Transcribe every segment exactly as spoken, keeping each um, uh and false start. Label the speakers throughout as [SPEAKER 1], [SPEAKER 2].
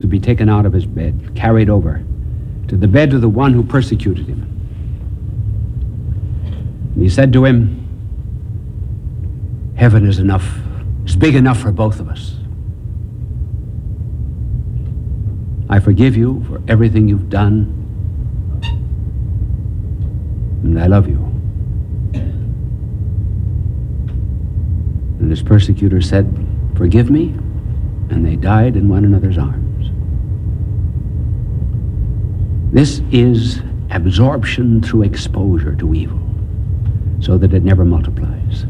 [SPEAKER 1] be taken out of his bed, carried over to the bed of the one who persecuted him. And he said to him, "Heaven is enough, it's big enough for both of us. I forgive you for everything you've done, and I love you." And his persecutor said, "Forgive me," and they died in one another's arms. This is absorption through exposure to evil, so that it never multiplies.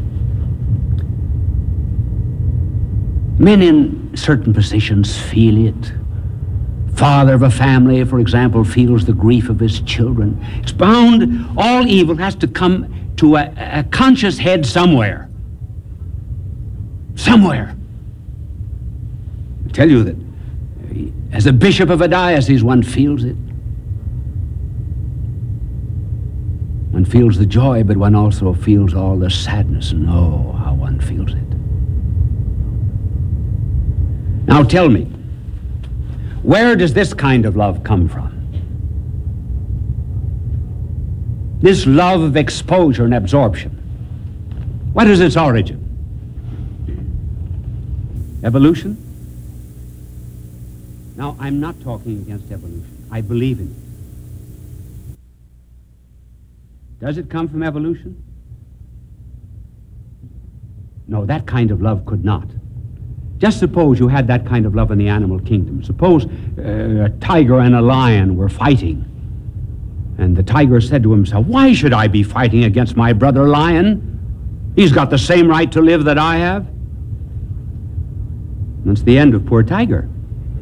[SPEAKER 1] Men in certain positions feel it. Father of a family, for example, feels the grief of his children. It's bound, all evil has to come to a, a conscious head somewhere. Somewhere. I tell you that as a bishop of a diocese, one feels it. One feels the joy, but one also feels all the sadness, and oh, how one feels it. Now tell me, where does this kind of love come from? This love of exposure and absorption. What is its origin? Evolution? Now, I'm not talking against evolution. I believe in it. Does it come from evolution? No, that kind of love could not. Just suppose you had that kind of love in the animal kingdom. Suppose uh, a tiger and a lion were fighting, and the tiger said to himself, "Why should I be fighting against my brother lion? He's got the same right to live that I have." That's the end of poor tiger.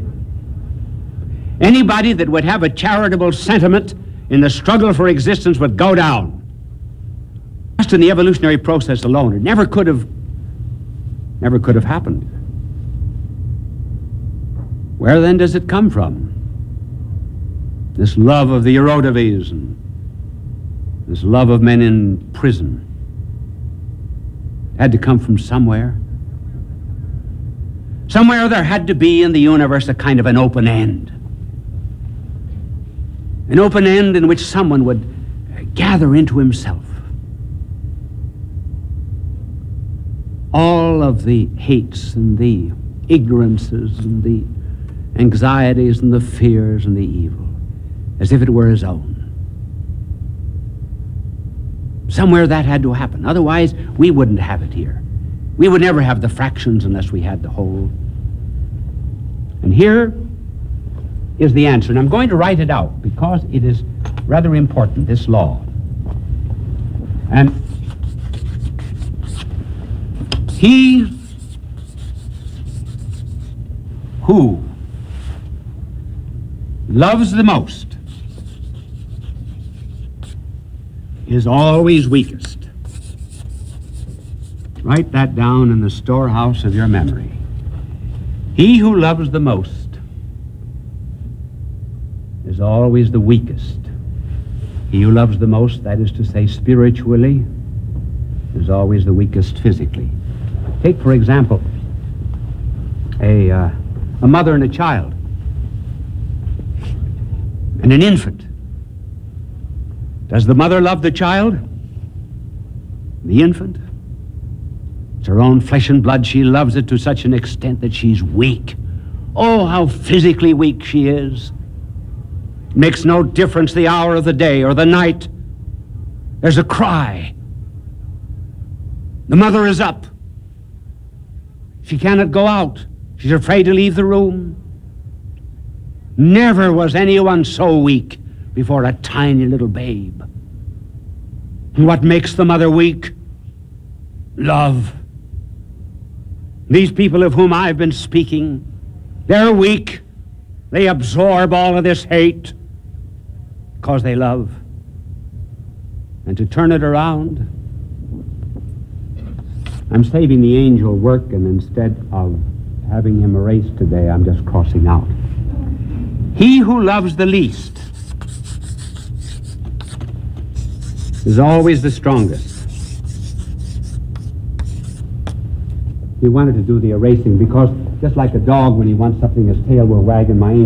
[SPEAKER 1] Anybody that would have a charitable sentiment in the struggle for existence would go down. Just in the evolutionary process alone, it never could have, never could have happened. Where then does it come from? This love of the Erotives and this love of men in prison. It had to come from somewhere. Somewhere there had to be in the universe a kind of an open end. An open end in which someone would gather into himself all of the hates and the ignorances and the anxieties and the fears and the evil, as if it were his own. Somewhere that had to happen. Otherwise, we wouldn't have it here. We would never have the fractions unless we had the whole. And here is the answer. And I'm going to write it out because it is rather important, this law. And he who loves the most is always weakest. Write that down in the storehouse of your memory. He who loves the most is always the weakest. He who loves the most, that is to say spiritually, is always the weakest physically. Take, for example, a, uh, a mother and a child, and an infant. Does the mother love the child? The infant? It's her own flesh and blood. She loves it to such an extent that she's weak. Oh, how physically weak she is. It makes no difference the hour of the day or the night. There's a cry. The mother is up. She cannot go out. She's afraid to leave the room. Never was anyone so weak before a tiny little babe. And what makes the mother weak? Love. These people of whom I've been speaking, they're weak. They absorb all of this hate because they love. And to turn it around, I'm saving the angel work, and instead of having him erased today, I'm just crossing out. He who loves the least is always the strongest. He wanted to do the erasing because just like a dog, when he wants something, his tail will wag, and my